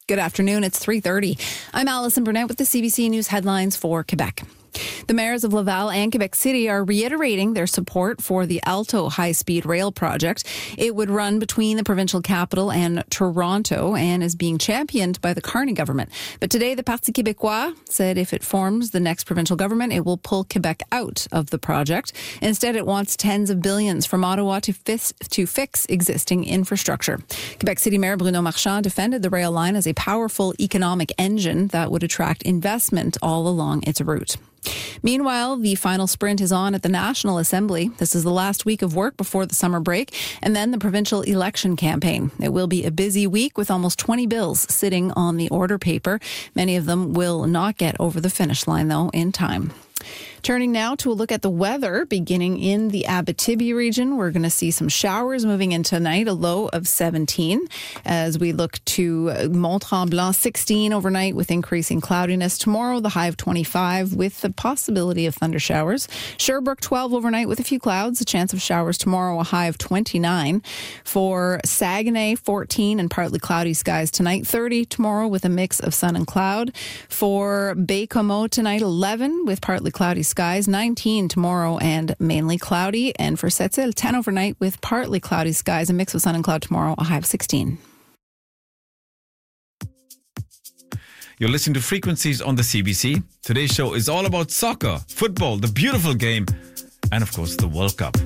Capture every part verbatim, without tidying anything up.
Good afternoon. It's three thirty. I'm Alison Burnett with the C B C News headlines for Quebec. The mayors of Laval and Quebec City are reiterating their support for the Alto high-speed rail project. It would run between the provincial capital and Toronto and is being championed by the Carney government. But today, the Parti Québécois said if it forms the next provincial government, it will pull Quebec out of the project. Instead, it wants tens of billions from Ottawa to fix, to fix existing infrastructure. Quebec City Mayor Bruno Marchand defended the rail line as a powerful economic engine that would attract investment all along its route. Meanwhile, the final sprint is on at the National Assembly. This is the last week of work before the summer break and then the provincial election campaign. It will be a busy week with almost twenty bills sitting on the order paper. Many of them will not get over the finish line, though, in time. Turning now to a look at the weather, beginning in the Abitibi region. We're going to see some showers moving in tonight, a low of seventeen. As we look to Mont-Tremblant, sixteen overnight with increasing cloudiness. Tomorrow, the high of twenty-five with the possibility of thunder showers. Sherbrooke, twelve overnight with a few clouds. A chance of showers tomorrow, a high of twenty-nine. For Saguenay, fourteen and partly cloudy skies tonight. thirty tomorrow with a mix of sun and cloud. For Baie-Comeau tonight, eleven with partly cloudy skies, nineteen tomorrow and mainly cloudy. And for Sept-Îles, ten overnight with partly cloudy skies, a mix of sun and cloud tomorrow, a high of sixteen. You're listening to Frequencies on the C B C. Today's show is all about soccer, football, the beautiful game, and of course the World Cup.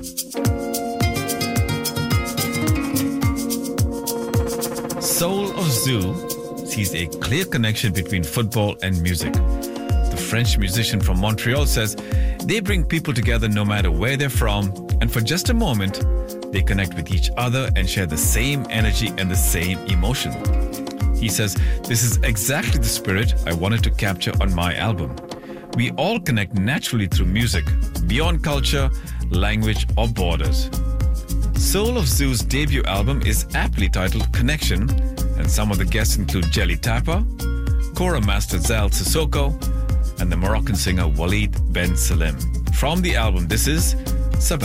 Soul of Zoo sees a clear connection between football and music. The French musician from Montreal says they bring people together no matter where they're from, and for just a moment, they connect with each other and share the same energy and the same emotion. He says, this is exactly the spirit I wanted to capture on my album. We all connect naturally through music, beyond culture, language, or borders. Soul of Zoo's debut album is aptly titled Connection, and some of the guests include Jelly Tapa, Kora master Zal Sissoko, and the Moroccan singer Walid Ben Salim. From the album, this is Sabah.